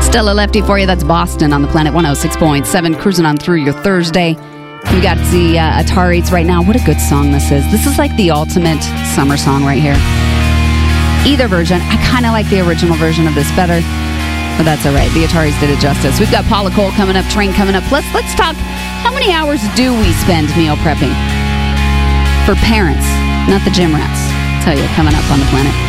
Still a lefty for you. That's Boston on the Planet 106.7, cruising on through your Thursday. We got the Ataris right now. What a good song this is. This is like the ultimate summer song right here. Either version. I kind of like the original version of this better, but that's all right. The Ataris did it justice. We've got Paula Cole coming up, Train coming up. Let's talk, how many hours do we spend meal prepping? For parents, not the gym rats. I'll tell you, coming up on the Planet.